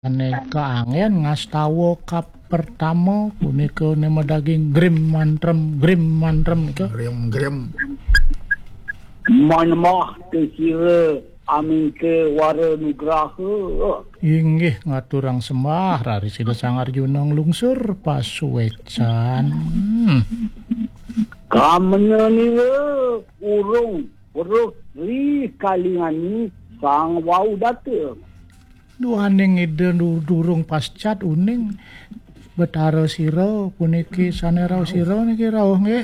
Aneka angin ngastawa kap pertama punika nama daging grim mantrem nika Grim. Manmah kira amin ke wara nugraha. inggih ngaturang sembah rari sida Sang Arjuna nglungsur pasuwecan. Kamana ni urung urut ri kalingani sang wau data. Duaning ide durung pascat uning betara sira puniki sanerau sira niki rawuh nggih.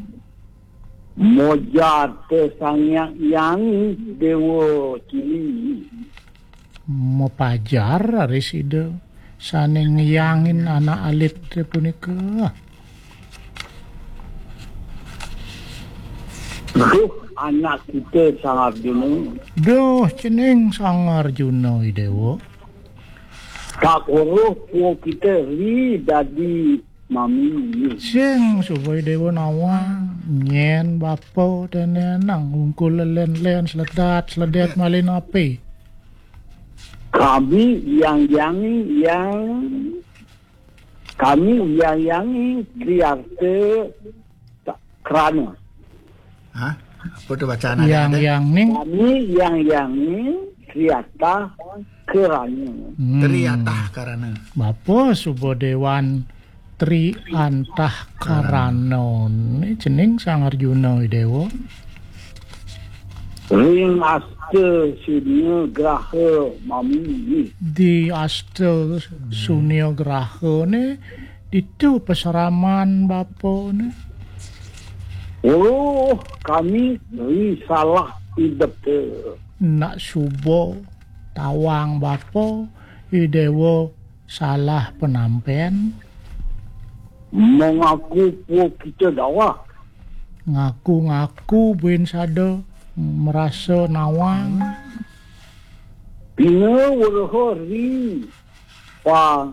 Mojar te sang yang dewa cili. Mepajar rari sida sane ngiyangin anak alit punika. Anak kita Sang Arjuna. Duh cening Sang Arjuna Dewa. Tak uruh po kita ri dadi mami. Sing supaya Dewa nawang nyen bapa dan nang ungkul len sledat malin api. Kami yang kriarte kerana. Hah? Apa tu bacaan yang ning Kami yang kriata kerana. Teriatah karena Bapa Subodewan Tri Antah Karana ini jeneng Sang Arjuna Dewa. Ring aste sunya graha mami. Di Asta Sunyo Graha ne itu peseraman bapa ne. Oh, kami salah hidup tu. Nak subo tawang bapa Dewa salah penampen. Mengaku po kita dakwah. Ngaku-ngaku ben sada merasa nawang. Bina warahori pa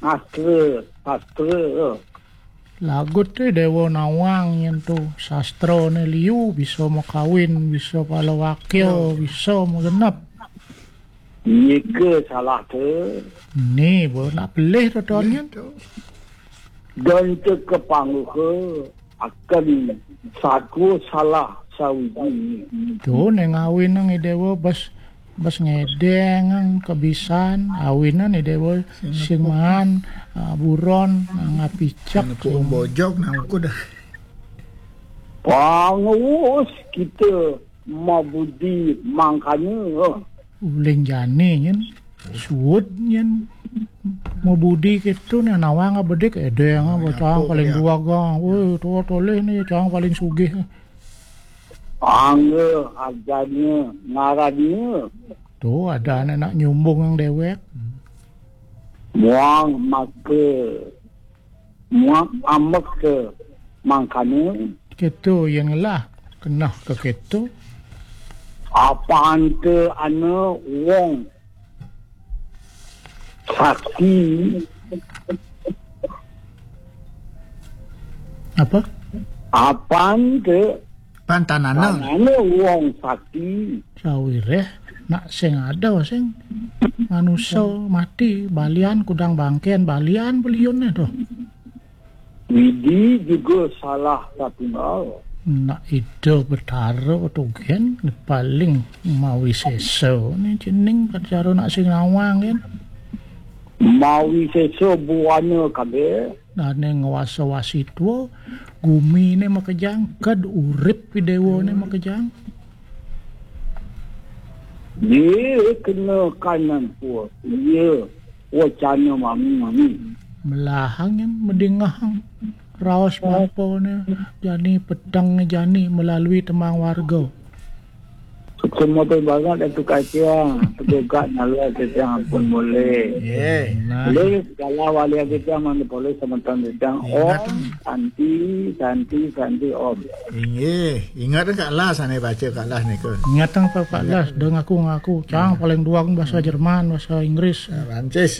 astra. Lagut Dewa nawang yang tu sastra ne liu bisa makawin, bisa palawakil, bisa magenap. Ika salah tu. Ni bo nak pelih tuan Dan terkepangu ke akan saku salah sawiji. tu neng awin nang Dewa bas ngedeng ang kebisan awinan Dewa singman buron ngapicak Puung bojok nang aku dah. Pangus kita mabudi mangkanya. uling jani nyen suut nyen mau budi gitu nih nawang bedik edeng bocah paling dua gang woi tua toleh nih cang paling sugih Angga ajarnya ngarannya tuh ada anak nyumbung yang dewek muang amek ke mangkanya. gitu yang lah kena ke gitu Apaan ke ana wong sakti apa apaan ke Pantanana. ana wong sakti sawireh nak sing ada sing manusia mati balian kudang bangkean balian beliunnya tuh Widi juga salah satunggal. nak ide betara tu kan paling mawi seso ni jeneng pacara nak sing nawang kan Mawi seso buana kabe. dan ngawasa wasitwa gumi ne makejang kad urip Dewa ne makejang Dia kena kanan puas. Dia wacana mami. melahang kan mendingahang raos mampu ne jani pedang ne jani melalui temang warga Semua tu banget itu kaciang. Pedugat nala kita pun boleh. nah Boleh kalau wali kita mana boleh sementara kita om santi om. Ingat Kak Las ane baca Kak Las ni ke. ingatang Pak Las dah ngaku cang paling duang bahasa Jerman bahasa Inggris Rancis.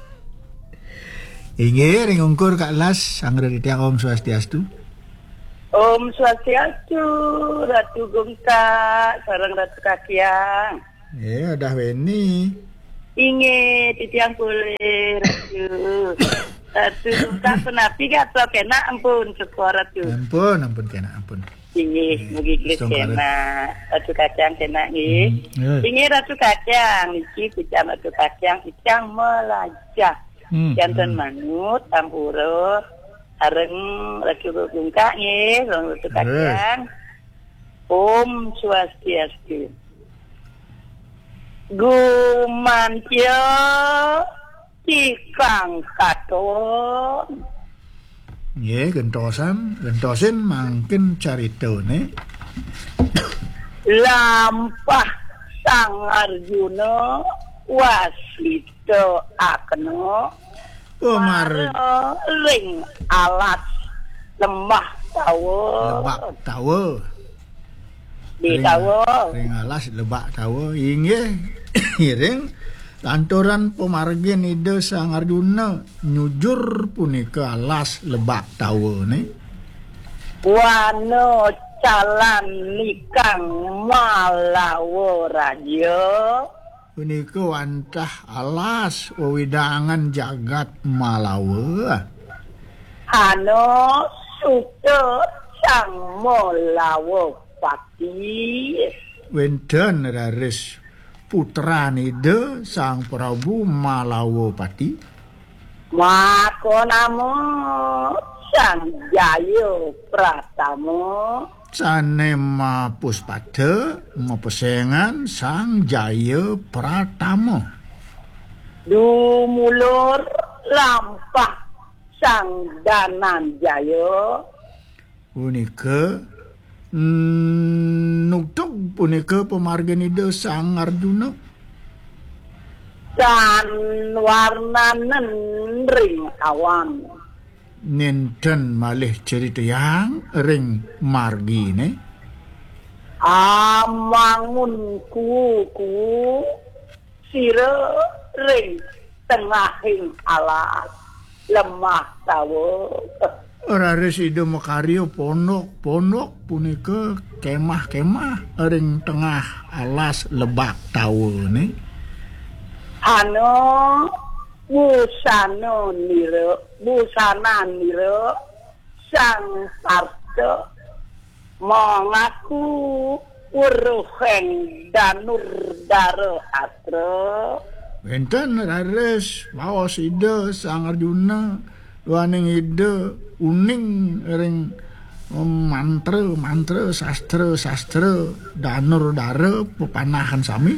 Ingat ring ungkur Kak Las angger tiang Om Swastiastu. Om Swastiastu, Ratu Gumta, sareng Ratu Kakiang. Dah Weni. Inge titiang kulir. Ratu tak penapi kata kena ampun sekora tu. Ampun kena ampun. Inge mugi klis kena. Ratu kacang kena nggih. Inge ratu kacang iki kucang ratu kacang icang melajah. Jantan manut tampuro areng ratu bungka nggih ratu kacang. Om Swastiastu. Gumantya tikang katon. Nggih, gentosin mangkin caritane. Lampah Sang Arjuna wasito akno. Ring alas lembah tawa. Di tawa. Ring alas lebak tawa. Inggih, ring lantaran pemargin ide Sang Arjuna nyujur punika alas lebak tawane. Wano calan likang malawo raja. Punika wantah alas wewidangan jagat malawa. Ano suto sang malawo pati. Wenten raris putranide Sang Prabu Malawapati. Mako namo Sang Jaya Pratama. Sane Puspada mepesengan Sang Jaya Pratama. Dumulur lampah Sang Dananjaya. Punika nuktuk punika pemarganida Sang Arjuna. Dan warnanen ring awan. Nenten malih cerita yang ring margine. Amangun ku sira ring tengahing alas lemah tawa. Ora resido makarya ponok punika kemah ring tengah alas lebak tawane. Ano busana nira Sang Sarta mengaku uruheng danur dara astra. Wenten rares maos ide Sang Arjuna luaning ide uning ring mantra sastra danur dara pepanahan sami.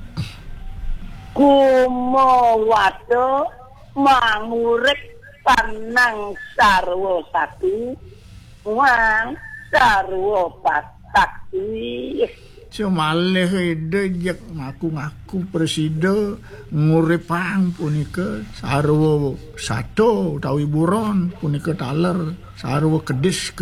Kumawata mangurip panang sarwa satu wang sarwa patakti. Semalih ide jek ngaku presida nguripang punika sarwa sato utawi buron punika taler sarwa kedis.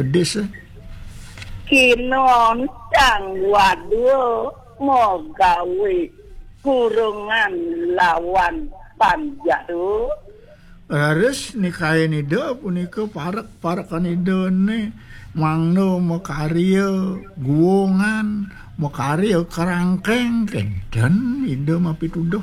Kinon tang wadu mogawe kurungan lawan panjaru. Harus nikahin ide punika parakan ide ne mangno makarya guwongan makarya kerangkeng kenten ide mapituduh.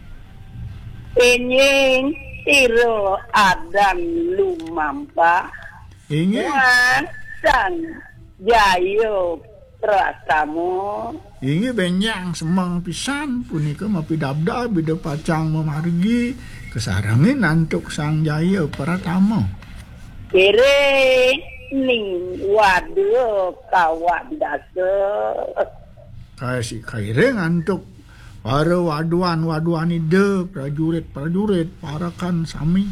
Inying tiro adan lumampa. Inge Sang Jaya Pratama. Inge benyang semang pisan punika mapidabda bida pacang memargi kesarangin nantuk Sang Jaya Pratama. Kere ning wadu kawan dasa. Kasih kaire ngantuk para waduan ide prajurit parakan sami.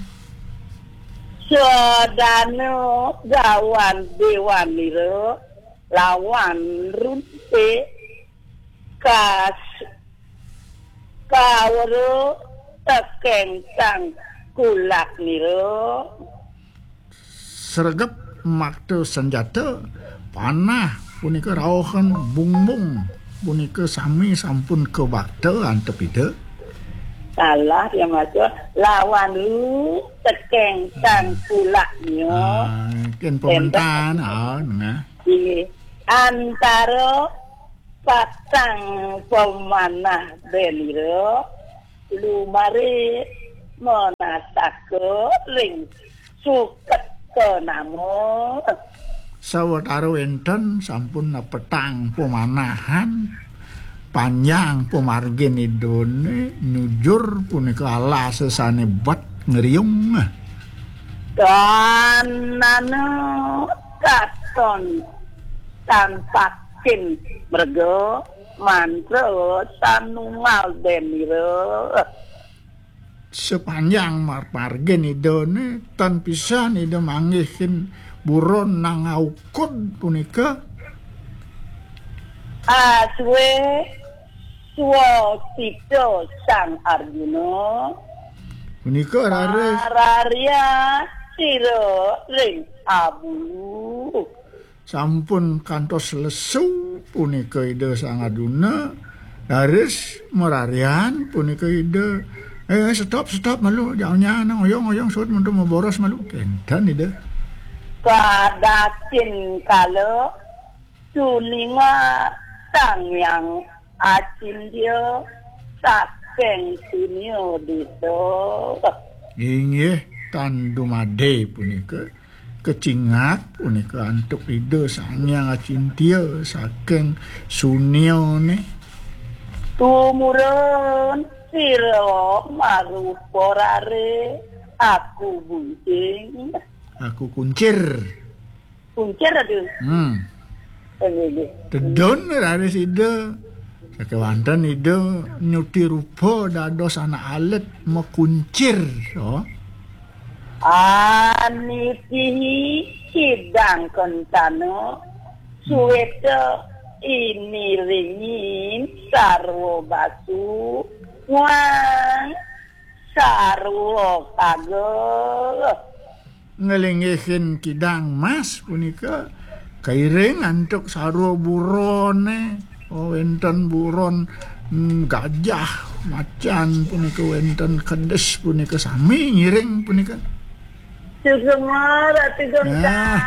Sodano gawan dewan niro lawan runte kawaro tekeng sang kulak niro. Sergap makto senjata panah punika rawuhan bungbung punika sami sampun kebakta antep ide. Salah yang masuk lawan lu tekeng sang kulaknya. Ken pementahan nah. Di antara pasang pemanah beliro lumare menasake ring suket kenamo sawetara wenten sampun petang pemanahan panjang pemargin idone nyujur punika alas sesane bat ngeriung kanana katon tanpakin mergo mantra sanungal deniro sepanjang margen idone tan pisan ide manggihin buron nang aukun punika aswe suwa sito sang Arjuna punika raris Ararya sira ring abu sampun kantos lesu punika ide sang Arjuna raris merarian punika ide stop malu jangan oyong sud untuk memboros malu kendan ide kadakin kalau sulinga sang yang acin dia saking sinio dito inggih tandumade punika kecingat punika antuk ide sang yang acin dia saking sunio ne tumurun siro maruporare aku bunting aku kuncir aduh Dedon raris ide sakewanten ide nyuti rupa dados anak alit mekuncir so aniki sidang kencana suwete ini ringin sarwo basu wang sarwo kagel ngelingihin kidang mas punika kairing antuk sarwo burone wenten buron gajah macan punika wenten kedes punika sami ngiring punika Sugema ratu gemsa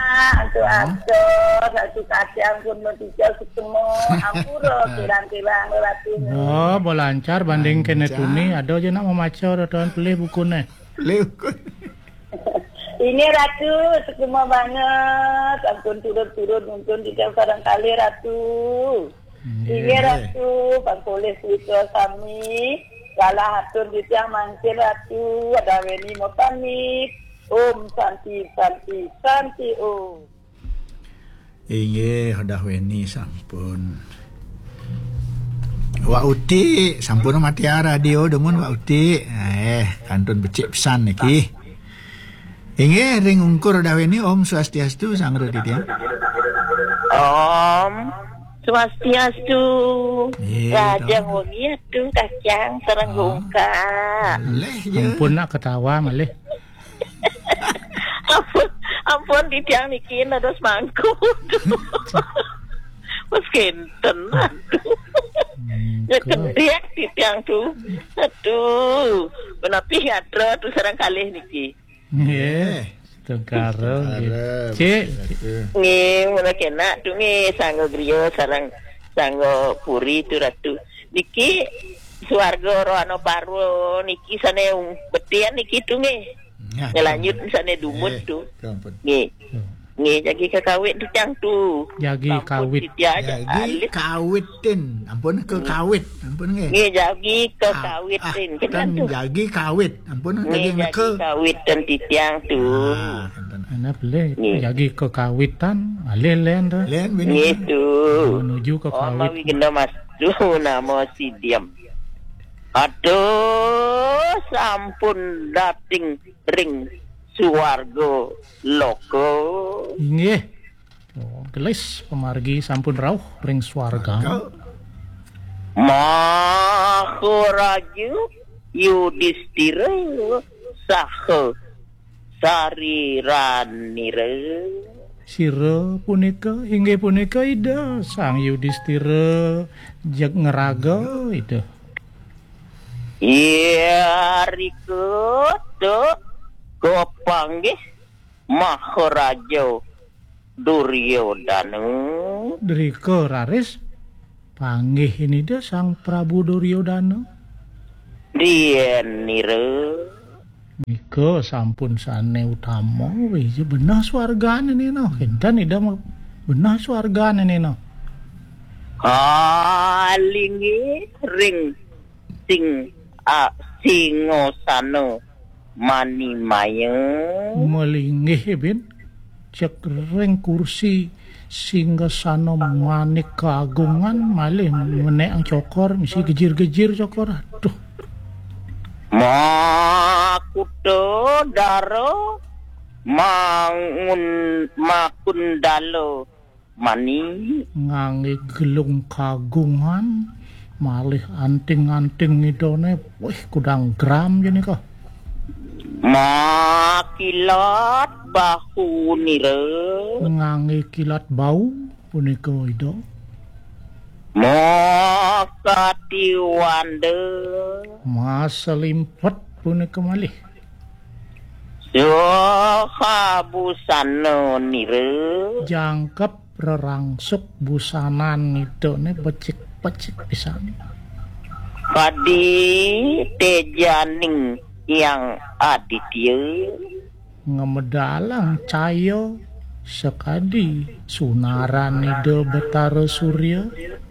satu kacang pun mentica sugema ampura kirang-kirang ratu bolancar banding kene tuni ada aja nak memacau ratuan pelih bukune ini ratu sugema banget ampun turun mungkin tidak barangkali ratu ini ratu pangkulis wito sami galah hatur ditang mangsil ratu ada weni mau pamit Om Santi Om. Inggih hadah weni sampun. Wak uti sampun mati radio demun wak uti. Kantun becik pisan niki. Inggih ring ungkur hadah weni Om Swastiastu sang Roditia. Om Swastiastu. Rajang wengi atuh kacang sareng gungka. Ampun nak ketawa malih. ampun ditiang niki nados mangku wes kenten kedek ditiang tuh aduh menapi hadra tuh sareng kalih niki nggih tegaro cik nggih menawa kena tuh nggih sanggo griya sareng sanggo puri tuh ratu niki swarga rohano parwo niki sane betian niki tuh nggih ngelanjut sana dumut tuh nggih jagi kakawit tu cang tu jagi kawit kawitin ampun ke kawit ampun nggih jagi ke kawitin kan jagi kawit ampun jagi ke kawit dan titiang tu ana boleh jagi ke kawitan alen dah len tu menuju ke kawit mawi kena mas tu nama si diam aduh sampun dating ring suwarga loko nggih gelis pemargi sampun rauh ring swarga Maharaja Yudhistira saha sariranira sira punika inggih punika ida sang Yudhistira jeg ngeraga ida iya rikuto kopanggih Maharaja Duryodhana Drika raris panggih ini dah sang Prabu Duryodhana Dien nire. Nika sampun sane utama wis benah swargane nino. Kendan ida benah swargane nino. Lingi ring sing singosano mani maya. Melinggih bin cek ring kursi singgasana manik keagungan malih menek ang cokor misi gejir-gejir cokor. Aduh. Makuto daro makundalo mani ngangge gelung kagungan malih anting-anting idone wih kudang gram jene kok makilat bahu nire ngangge kilat bau punika ido makati wande maselimpet punika malih busana nire jangkep rerangsuk busanan idone becik-becik pisan padi tejaning yang aditya ngemedalang cayo sekadi sunaran ide betara surya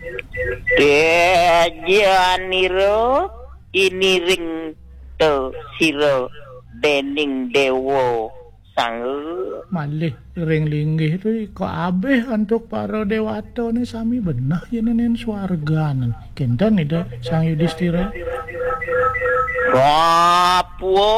tejaniro ini ring te siro dening dewo sangge malih ring linggih tu kok abeh untuk para dewata ni sami benah yenenen swarganen kendan ida sang Yudhistira Wapuo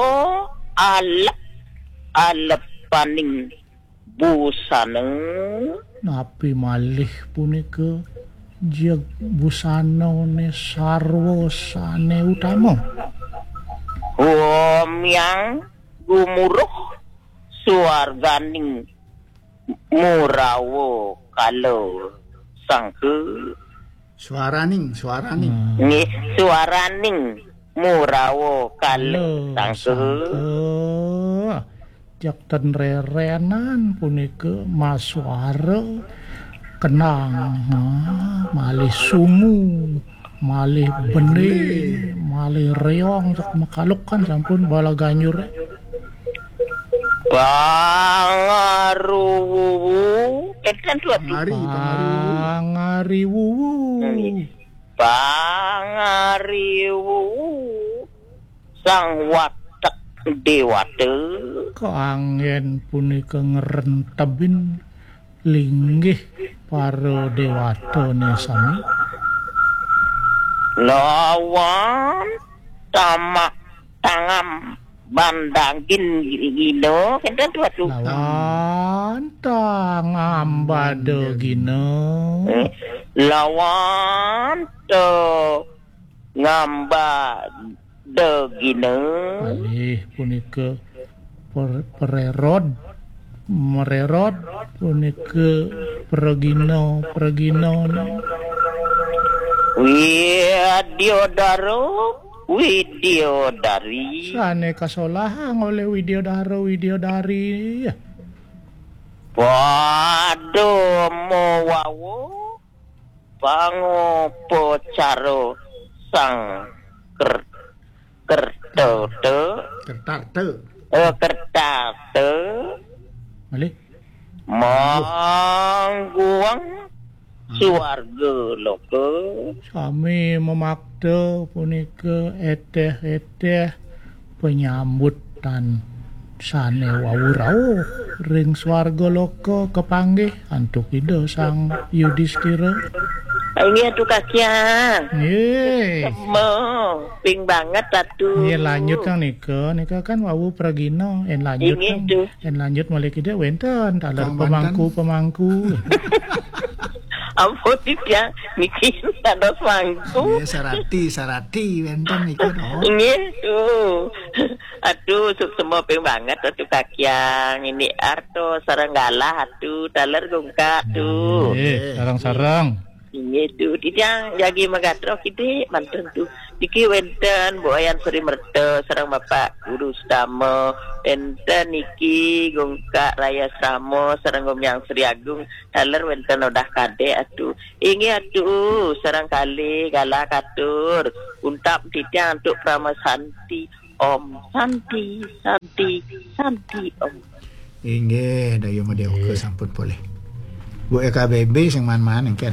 alep paning busana napi malih punika jeg busana ne sarwa sane utama yang gumuruh suarganing murawo kalau sangke Suaraning. Nggih suaraning murawo kalau sangke jak ten rerenan punika masuara kenang malih sungu malih benih malih reong cak makaluk kan sampun bala ganyur Pangariwu kan suatu Pangariwu sang watek dewata keanggen punika ngerentebin linggih para dewata ne sami lawan tamak tangam bandangin gino kenten tuatu lawan tangam bade gino lawan to ngamba de gino malih punika mererod punika pergino Widiodari sane kasolahang oleh Widiodari Pado mowawo pangopo caro sang kertate malih mangguang suarga loka sami memakda punika eteh penyambutan sane wawurau ring swarga loka kepanggih antuk ida sang Yudhistira ini atuh kakian nggih ping banget atuh nggih lanjut kang nika kan wawu pragina en lanjut malih ida wenten taler pemangku ampun dia mikir ada mangku sarati wenten iku no tuh aduh semua ping banget atuh kakian ini arto saranggalah atuh taler gungka tuh sarang ini tuh dia jagi magatro kita mantan tuh di Niki wenten Bu Ayan Sri Merta sareng Bapak Guru Stama, wenten niki Gongka Raya Samo sareng Gomyang Sri Agung daler wenten odah kade atuh. Ingi atuh sareng kali gala katur untap titiang untuk Prama Santi Om Santi Om. Inggih dayo model ke sampun boleh. Bu EKBB sing man-man engke.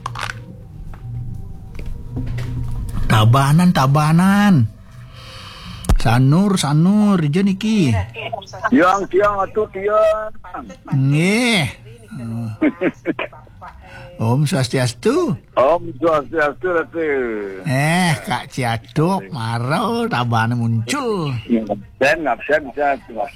Tabanan. Sanur je niki. Tiang atuh tiang. Nggih. Om Swastiastu. Om Swastiastu atuh. Kak Ciadok maro tabanan muncul. Ngapsen bisa.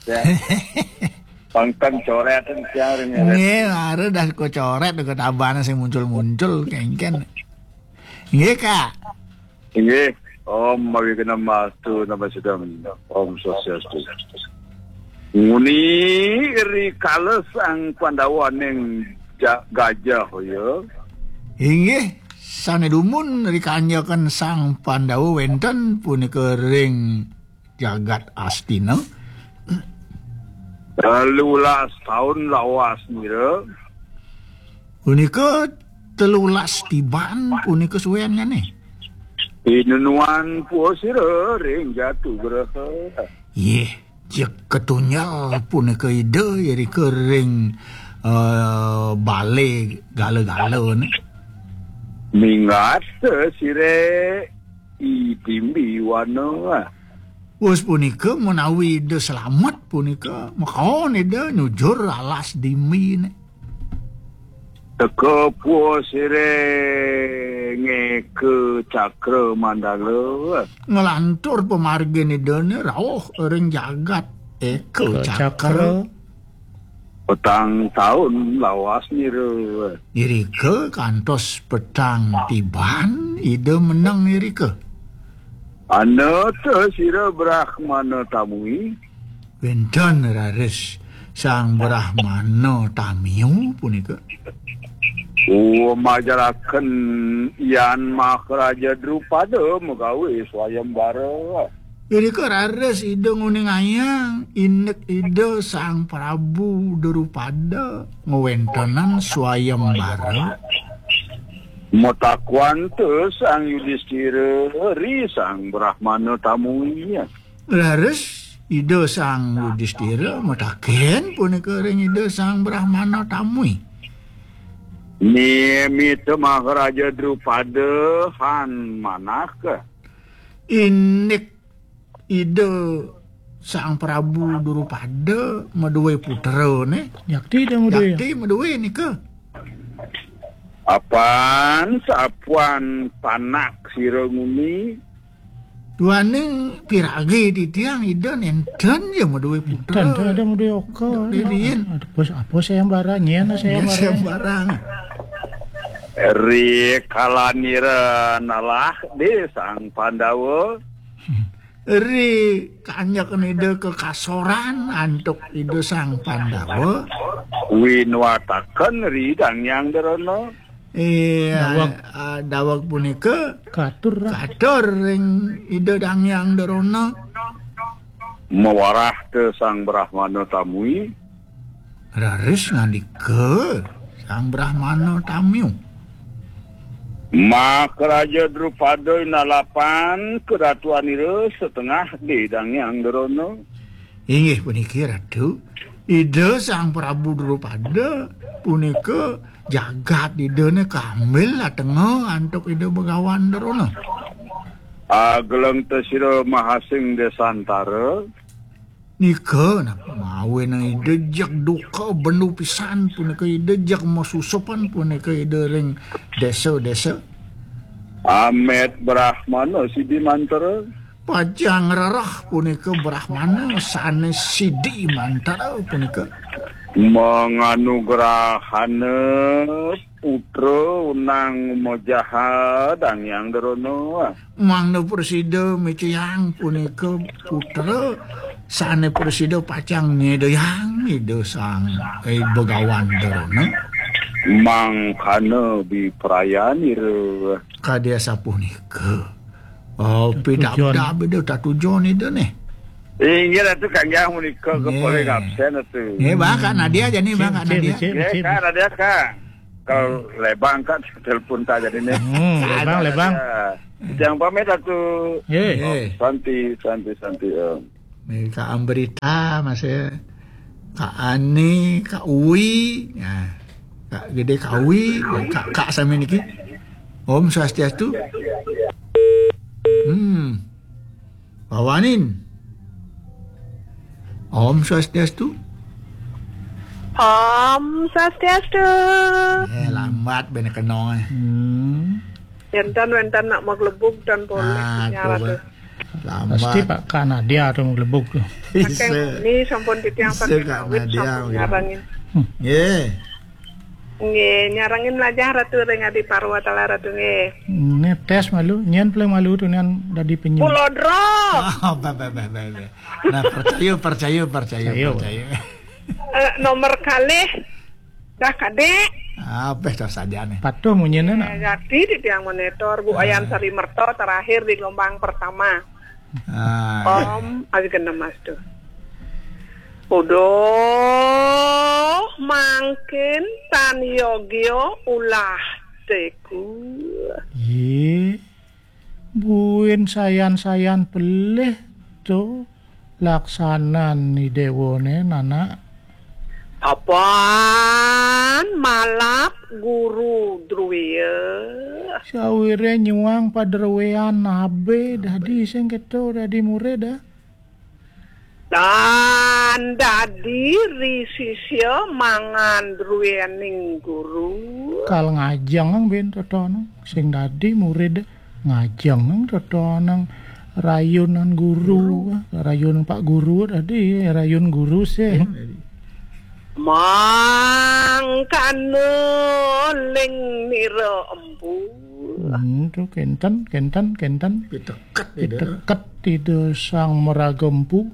Pangkan coretan siaran. Nggih, are dah ko coret ke tabanan sing muncul kengken. Nggih, Kak. Nggih. Om mari kena mastu nama sedang Om Swastiastu. Nguni ri kales ang Pandawa ning gajah ya. Inggih, sanedumun ri kanyaken sang Pandawa wenten punika ring jagat Astina. 13 tahun lawas nira. Punika 13 tiban punika suwennya nih. Inunuan puasira ring jatuh geraha. Cek ketunyal punika ide yari kering bale gala-gala ni. Mingat sire itimbi wana. Wes punika menawi ide selamat punika makaon ide nyujur alas dimi ni. Teka puasira ngeke cakra mandala. Ngelantur pemargin ide ni rauh ring jagat eke cakra. Petang tahun lawas nira. Irike kantos petang tiban ide menang irike. Ana sira Brahmana tamui. Wenten raris sang Brahmana tamiu punika. Majaraken Yan Maharaja Drupada megawe swayambara. Irike raris ide nguning ayang inek ide sang Prabu Drupada ngewentenan swayambara. Motakwan tu sang Yudhistira ri sang Brahmana tamunya. Raris ide sang Yudhistira metaken punika ring ide sang Brahmana tamui. Nimita Maharaja Drupada han manaka. Inek ide sang Prabu Drupada meduwe putra ne. Yakti meduwe nika. Apan sapuan panak sira nguni. Duaning piragi di tiang ide nenten ya meduwe putra. Nenten ada meduwe oka. Didiin. Apa sayembara nyena sayembara. Ri kalanira nalah de sang Pandawa. Ri kanyak ide kekasoran antuk ide sang Pandawa. Winwataken ri dangyang derono. Dawag punika katur ring ide dangyang derono. Mewarah te sang Brahmana tamui. Raris ngandike sang Brahmana tamiu. Maharaja Drupada nalapan keratuan ira setengah di dangyang derono. Inggih puniki ratu. Ide sang Prabu Drupada punika jagat idene kamil latengah antuk ide begawan derono. Ageleng tesira mahasing desantara. Nika mawe nang ide jak duka benu pisan punika ide jak masusopan punika ide ring desa-desa. Amet Brahmana Sidi Mantara. Pajang rarah punika Brahmana sanes Sidi Mantara punika. Menganugerahana putra unang mojaha dan yang derono. Mangna presida meceyang punika putra sane presida pacang ngedeyang ide sang begawan derono. Mangkana bi perayaan ira kadya sapunika Oh, beda tak tujuan itu nih. Ingat tu Kak Yang menikah ke boleh absen tu. Bang Kak Nadia aja nih Bang Kak Nadia. Kak Nadia Kak. Kalau lebang Kak telepon tak jadi nih. Lebang. Jangan pamit tu. Santi. Kak Amberita masih Kak Ani, Kak Uwi, Kak Gede Kak Uwi, Kak sama niki. Om Swastiastu. Bawanin. Om Swastiastu. Om Swastiastu. Lambat bener kenong. Wentan nak maglebuk dan boleh nyara tu. Lambat. Pasti Pak Kanadia tu maglebuk tu. Ni sampun titiang pakai kawit sampun nyarangin. Nyarangin aja ratu dengan di Parwa Tala ratu nge. Ni tes malu, nyen paling malu tu nyen dah dipenyum. Pulodro. Nah, percaya. Nomor kali dah kadek. Betul saja nih. Patuh munyen nak. Jadi di tiang monitor Bu Ayan Sari Merto terakhir di gelombang pertama. Om aja mas tu. Udah mangkin tan yogyo ulah teku. Buin sayan pelih tu laksanan ni dewone nana. Apaan malap guru druya. Sawire nyuang padrewean nabe dadi sing keto dadi murid dah. Dan dadi risisya mangan druyaning guru. Kal ngajang ang ben totono sing dadi murid ngajang ang totono rayunan guru, rayun Pak Guru tadi rayun guru sih. Mangkane ling nira empu. Tu kenten piteket tidak sang meragempu.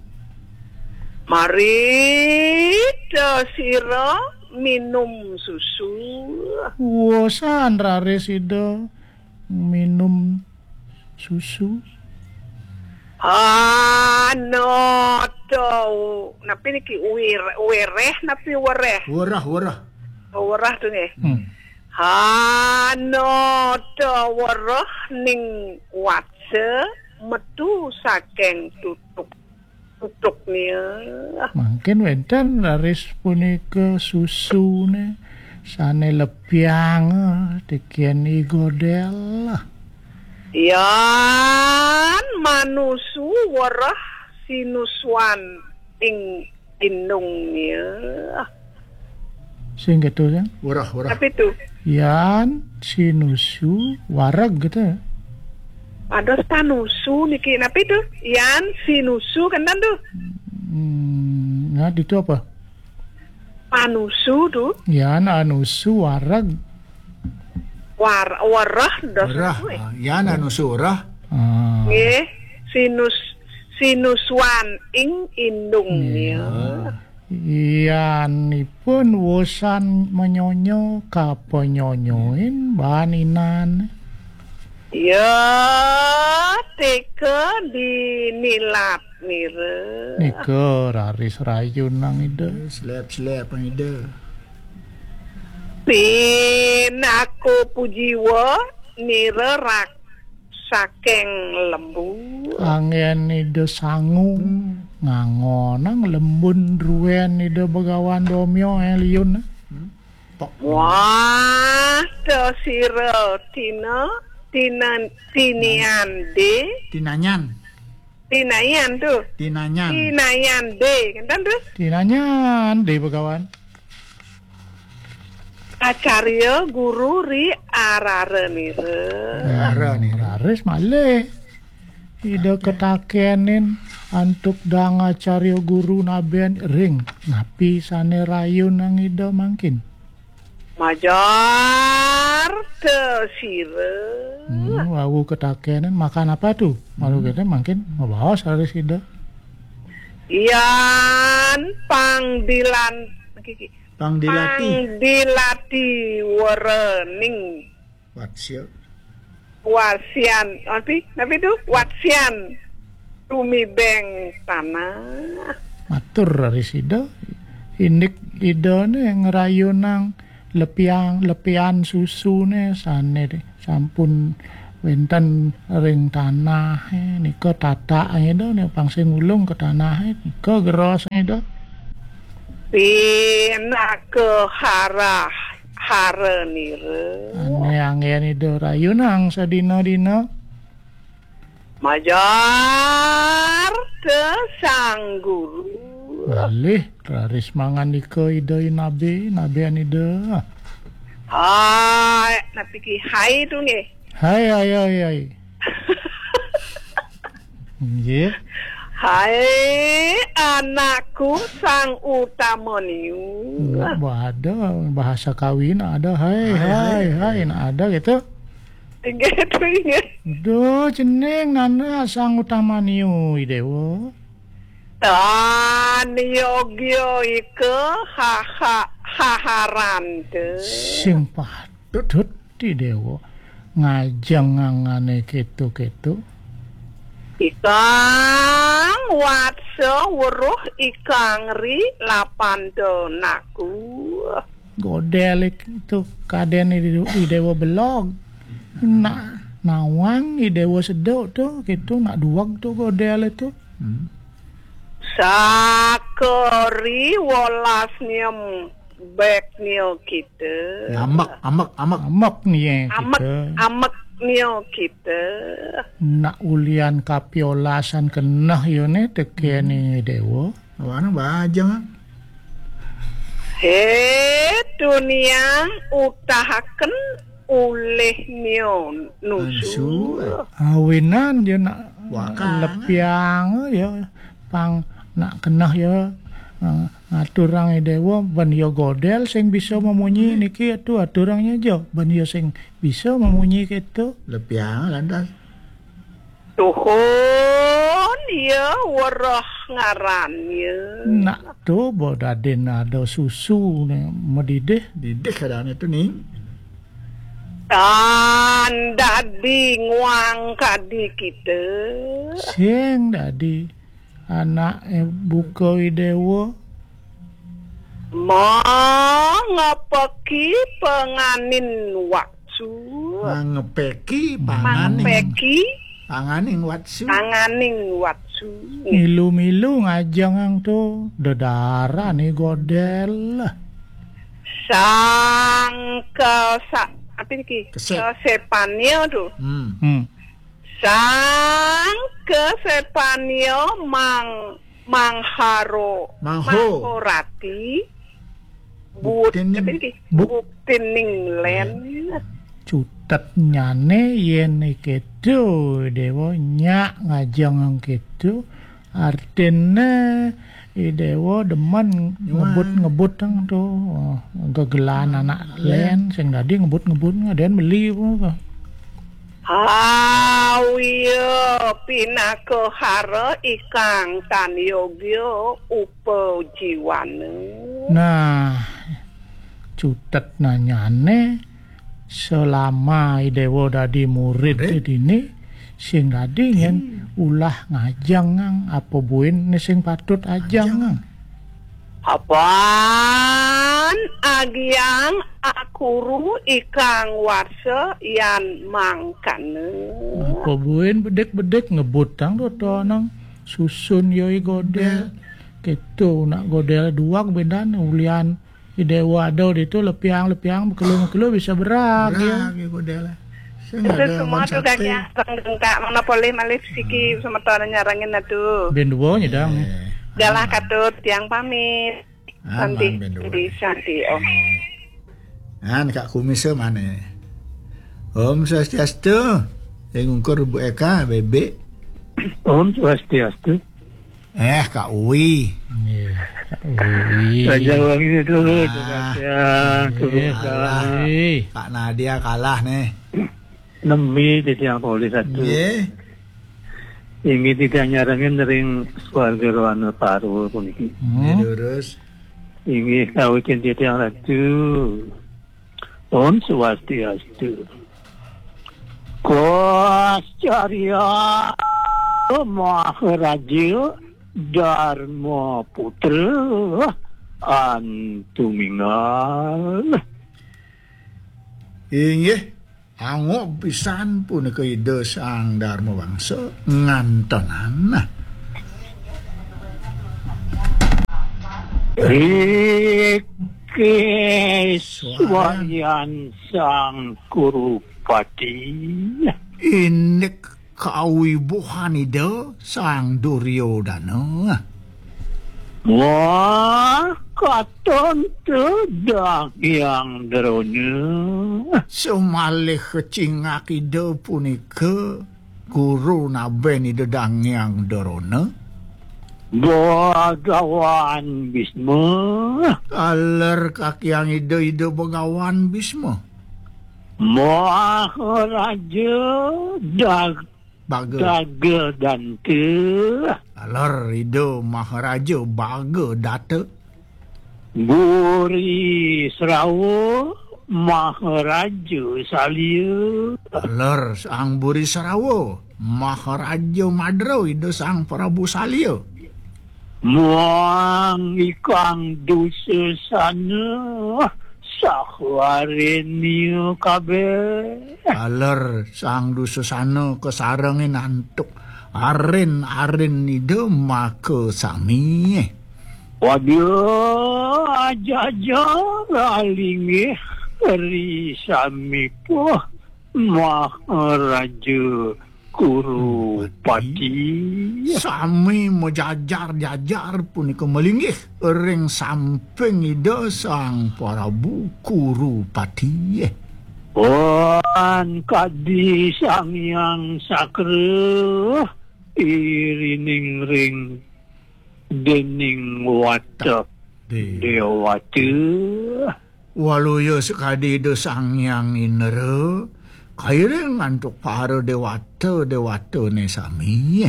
Mari sira minum susu. Wosan rare sida minum susu. No to napi niki wereh napi wereh. Werah tu nge. No to wereh ning watse metu saking tutuk ni. Mungkin wenten laris punika susu ne sane lepiang dikian igodel. Yan manusu warah sinuswan ing indungnya. Sing gitu kan? Warah. Tapi tu. Yan sinusu warag gitu. Ada tanusu niki napi tu? Yan sinusu kan tu? Nah itu apa? Panusu tu? Yan anusu warag. Warah Warah. Yan anusu warah. Nggih, sinuswan ing indungnya. Iyanipun wosan menyonyo kaponyonyoin baninan. Ya, teka dinilat nire. Nika raris rayun nang ide. Slap nang ide. Pin aku pujiwa nire rak saking lembu. Angen ide sangu. Ngangonang lembun ruen ide begawan domyo eliun. Wah, sira Tinayan tu. Tinayan de, kan tu? Tinayan de begawan. Acarya guru ri arare nire. Raris malih. Ida ketakenin antuk dang acarya guru naben ring. Napi sane rayun nang ida mangkin. Majar sira. Wawu ketakenin makan apa tuh? Malu kita mungkin membawa saris ida. Iyan Pangdilati werening wasian tapi itu wasian tumibeng tanah matur risida indik idone ngerayu nang lepian susune sane sampun wenten ring tanah nika tata edo ne pangsing ulung ke tanah nika geros edo pina ke harenire angen edo rayu nang sadina-dina majar te sang guru Alih, raris mangan ika idoi nabe anida. Hai, napiki hai tu nge. Hai. Nggih. Hai, anakku sang utama niu. Ada bahasa kawin ada hai, ada gitu. Gitu. Duh, jeneng nana sang utama niu idewo. Yogyo ike haharante sing patut di dewa ngajeng ngangane ketu ikang watso weruh ikang ri lapando naku godel itu kaden di dewa belog nawang di dewa sedok tuh gitu nak duag tuh godel itu sakori wolas niem bek nio kita amak nih amak nio kita nak ulian kapiolasan kenah yone tekeni dewa wana bajang dunia utahaken oleh nio nusu awinan dia nak lepiang ya pang nak kenah ya ngaturang dewa ban yo godel sing bisa memunyi niki atuh aturangnya jo ban yo sing bisa memunyi gitu lepiang landas tuhun ya warah ngaran ya nak tuh bodaden ada susu medideh kadang itu nih dadi nguang kadi kita sing dadi anak buka idewo ngepeki penganin waktu ngepeki panganing waktu milu ngajang ang to dedara nih godel sang kesepannya tuh sang kesepanyo manghorati buktining len cutet nyane yen ketu dewa nyak ngajang ang ketu artine dewa demen ngebut tang tuh gegelan anak len sing dadi ngebut ngaden beli Awiyo pinako haro ikang tan yogyo upo jiwane. Nah, cutet nanyane selama idewo dadi murid ini sing dadi yen ulah ngajang ngang apa buin sing patut ajang ngang. Apaan agiang akuru ikang warsa yan mangkane. Apa buin bedek ngebut tang to nang susun yoi godel. Gitu nak godel dua kebedan ulian idewa ado itu lepiang bekelu bisa berak ya godel. Itu semua tuh kakak kak monopoli malih siki sementara nyarangin atuh. Ben dua nyedang. Galah katut tiang pamit. Santi om. Kak kumis mana? Om Swastiastu. Yang ngungkur Bu Eka, Bebe. Om Swastiastu. Kak Uwi. Raja wangi dulu. Kak Nadia kalah nih. Nemi di tiang polis satu. Ini tidak nyarangin dari keluarga Rohana Paru puniki. Terus ini kawikin di tiang satu. Om Swastiastu. Koscarya Maharaja Dharma Putra Antumingal. Inggih, angop pisan punika ide Sang Dharma Wangsa ngantonan. Swayan Sang Kurupati. Inik kawibuhan ide Sang Duryodana. Wah, katon tedang yang derona. Semalih kecingak ide punika guru naben ide dang yang derona. Bagawan Bisma. Aler kakiang ide Bagawan Bisma. Maharaja Daga dan Te. Alar ide Maharaja Baga Data. Buri Serawa Maharaja Salia. Alar Sang Buri Serawa Maharaja Madra ide Sang Prabu Salia. Muang ikang dusa sana sahwarenio kabeh. Alar Sang Dusasana kesarengin antuk aren ide maka sami. Waduh, aja ralinge ri sami po Maharaja Kurupati. Sami mejajar punika melinggih ring samping ide Sang Prabu Kurupati. Wan kadi Sang Yang Sakra irining ring dening watak dewata. Waluyo sekadi ide Sang Yang Inara kairing antuk para dewata ne sami.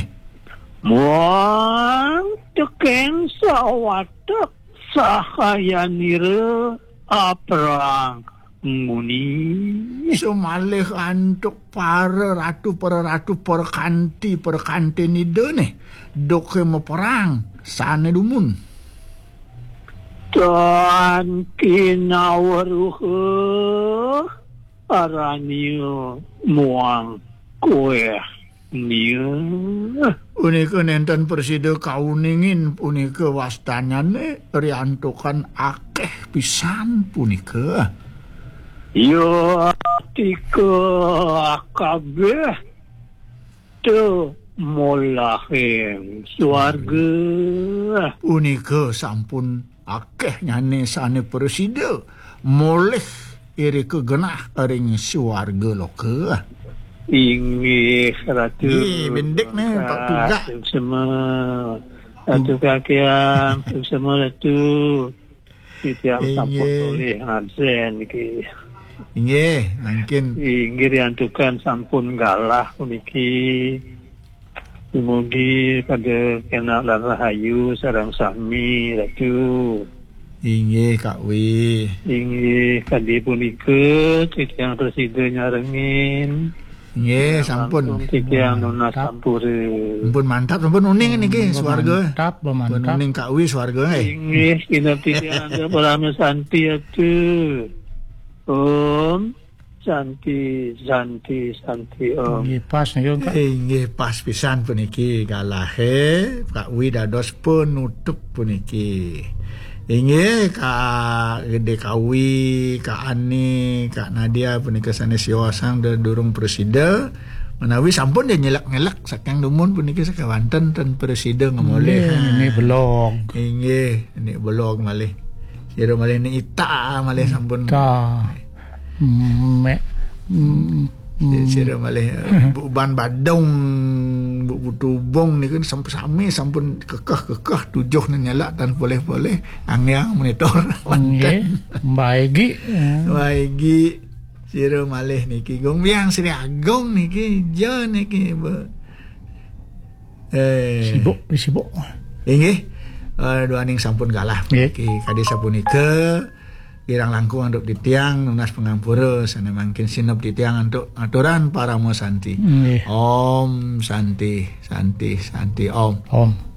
Muang tekeng sawatak sahayanira aprang muni. Semalih antuk para ratu perkanti nide ne doke meperang sane dumun. Tan kinawaruh aranio muang kue niu. Unika nenten presida kauningin punika wastanyane riantukan akeh pisan punika. Yo tika kabeh tu molahem swarga. Unika sampun akeh nyane sane presida moleh iri kegenah ring swarga loka. Inggih Ratu. Bendek ni Pak Tugak. Semua Ratu kakian semua Ratu. Setiap sampun oleh Hansen iki. Inggih, mungkin inggih diantukan sampun galah puniki. Mugi pada kena rahayu sareng sami Ratu. Inggih Kak Wi. Inggih kadi punika titiang presiden nyarengin. Inggih sampun titiang nona sampure. Sampun mantap sampun uning niki swarga. Mantap. Uning Kak Wi swarga. Inggih kinap titiang Brahma Santi atu. Om Santi Om. Inggih pas niku Kak. Inggih pas pisan puniki galahe Kak Wi dados penutup puniki. Inggih Kak Gede Kawi, Kak Ani, Kak Nadia punika sanes siwasang durung presida. Menawi sampun dia nyelak-nyelak saking dumun puniki sakawanten ten presida ngemoleh. Ini blog. Inggih, ini blog malih. Sira malih ni ita malih sampun. Ta. Sira malih ban badung bu tubong ni kan sampai sami sampun kekeh tujuh nyala dan boleh angyang monitor. Nggih, baigi. Baigi sira malih niki gong biang Sri Agung niki je niki. Sibuk. Inggih. Duaning sampun galah niki kadi sapunika kirang langkung untuk di tiang nunas pengampura sana makin sinop di tiang untuk aturan para mo santi. Om santi Om.